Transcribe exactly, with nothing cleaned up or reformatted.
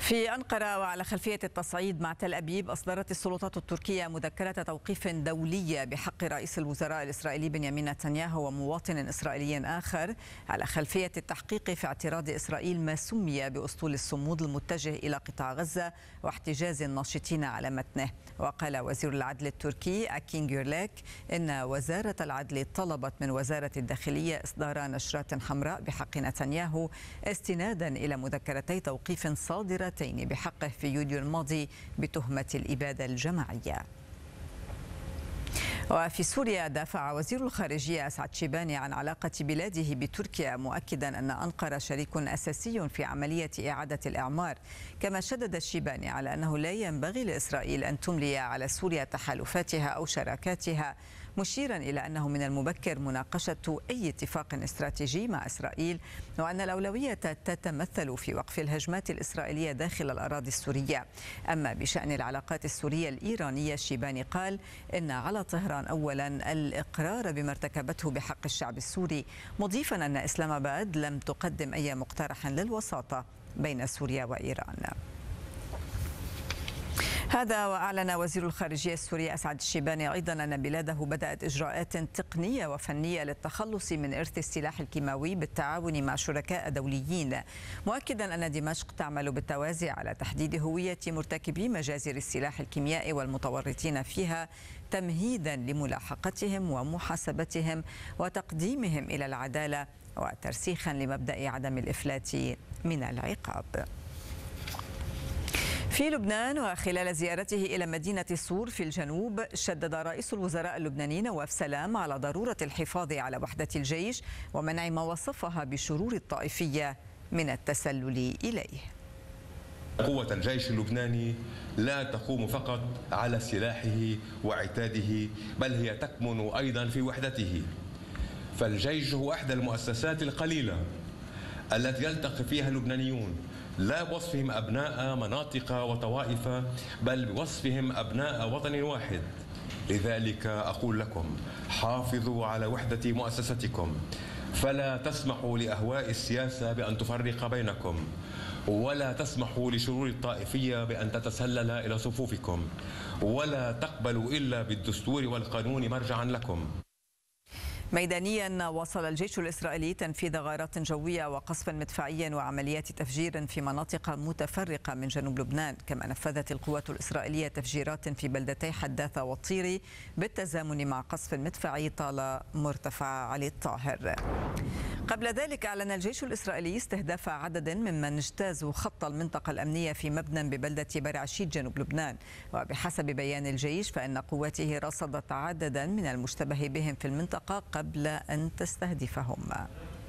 في أنقرة وعلى خلفية التصعيد مع تل أبيب، أصدرت السلطات التركية مذكرة توقيف دولية بحق رئيس الوزراء الإسرائيلي بنيامين نتنياهو ومواطن إسرائيلي آخر على خلفية التحقيق في اعتراض إسرائيل ما سمي بأسطول الصمود المتجه إلى قطاع غزة واحتجاز الناشطين على متنه. وقال وزير العدل التركي أكين جيرليك إن وزارة العدل طلبت من وزارة الداخلية إصدار نشرات حمراء بحق نتنياهو استنادا إلى مذكرتي توقيف صادرة بحقه في يوليو الماضي بتهمة الإبادة الجماعية. وفي سوريا دافع وزير الخارجية أسعد شيباني عن علاقة بلاده بتركيا، مؤكدا أن أنقرة شريك أساسي في عملية إعادة الإعمار. كما شدد الشيباني على أنه لا ينبغي لإسرائيل أن تملي على سوريا تحالفاتها أو شراكاتها، مشيرا إلى أنه من المبكر مناقشة أي اتفاق استراتيجي مع إسرائيل، وأن الأولوية تتمثل في وقف الهجمات الإسرائيلية داخل الأراضي السورية. أما بشأن العلاقات السورية الإيرانية، الشيباني قال إن على طهران أولا الإقرار بما ارتكبته بحق الشعب السوري، مضيفا أن إسلام آباد لم تقدم أي مقترح للوساطة بين سوريا وإيران. هذا وأعلن وزير الخارجية السوري أسعد الشيباني أيضا أن بلاده بدأت إجراءات تقنية وفنية للتخلص من إرث السلاح الكيماوي بالتعاون مع شركاء دوليين، مؤكدا أن دمشق تعمل بالتوازي على تحديد هوية مرتكبي مجازر السلاح الكيميائي والمتورطين فيها، تمهيدا لملاحقتهم ومحاسبتهم وتقديمهم إلى العدالة، وترسيخا لمبدأ عدم الإفلات من العقاب. في لبنان، وخلال زيارته إلى مدينة صور في الجنوب، شدد رئيس الوزراء اللبناني نواف سلام على ضرورة الحفاظ على وحدة الجيش ومنع ما وصفها بشرور الطائفية من التسلل إليه. قوة الجيش اللبناني لا تقوم فقط على سلاحه وعتاده، بل هي تكمن أيضا في وحدته. فالجيش هو إحدى المؤسسات القليلة التي يلتقي فيها اللبنانيون، لا بوصفهم أبناء مناطق وطوائف، بل بوصفهم أبناء وطن واحد. لذلك أقول لكم: حافظوا على وحدة مؤسستكم، فلا تسمحوا لأهواء السياسة بأن تفرق بينكم، ولا تسمحوا لشرور الطائفية بأن تتسلل إلى صفوفكم، ولا تقبلوا إلا بالدستور والقانون مرجعا لكم. ميدانيا، واصل الجيش الإسرائيلي تنفيذ غارات جوية وقصف مدفعي وعمليات تفجير في مناطق متفرقة من جنوب لبنان. كما نفذت القوات الإسرائيلية تفجيرات في بلدتي حداثة والطيري بالتزامن مع قصف مدفعي طال مرتفع علي الطاهر. قبل ذلك أعلن الجيش الإسرائيلي استهداف عدد ممن اجتازوا خط المنطقة الأمنية في مبنى ببلدة برعشيت جنوب لبنان. وبحسب بيان الجيش فإن قواته رصدت عددا من المشتبه بهم في المنطقة قبل أن تستهدفهم.